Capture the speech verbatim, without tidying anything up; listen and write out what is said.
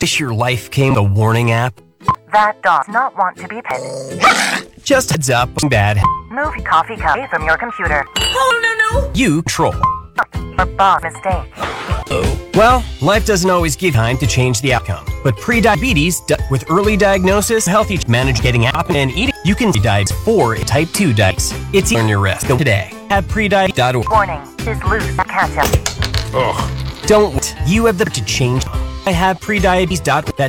Wish your life came a warning app. That does not want to be pet. Just heads up, bad. Move coffee cup away from your computer. Oh, no, no. You troll. A boss mistake. Well, life doesn't always give time to change the outcome. But pre-diabetes, with early diagnosis, healthy manage getting up and eating, you can diabetes for type two diabetes. It's on your risk. Go today at prediabetes dot org. Warning, is loose catch up. Ugh. Don't wait. You have the to change. I have prediabetes dot org. That